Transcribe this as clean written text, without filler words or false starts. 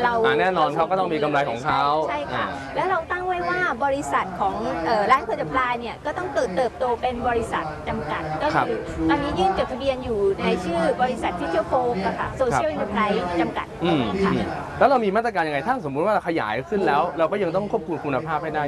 เราแน่นอนเขาก็ต้องมีกำไรของเขาใช่ค่ะแล้วเราตั้งไว้ว่าบริษัทของร้านครัวจับปลาเนี่ยก็ต้องเติบโตเป็นบริษัทจำกัดก็คือตอนนี้ยื่นจดทะเบียนอยู่ในชื่อบริษัทฟิชเชอร์โฟมค่ะโซเชียลอินเตอร์ไพรส์จำกัดค่ะแล้วเรามีมาตรการยังไงถ้าสมมุติว่าเราขยายขึ้นแล้วเราก็ยังต้องควบคุมคุณภาพให้ได้